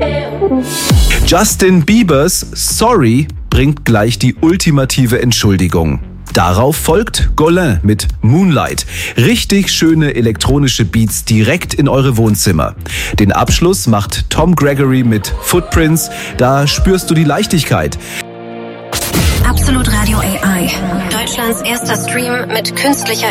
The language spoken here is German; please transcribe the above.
Justin Biebers Sorry bringt gleich die ultimative Entschuldigung. Darauf folgt Golin mit Moonlight. Richtig schöne elektronische Beats direkt in eure Wohnzimmer. Den Abschluss macht Tom Gregory mit Footprints. Da spürst du die Leichtigkeit. Absolut Radio AI. Deutschlands erster Stream mit künstlicher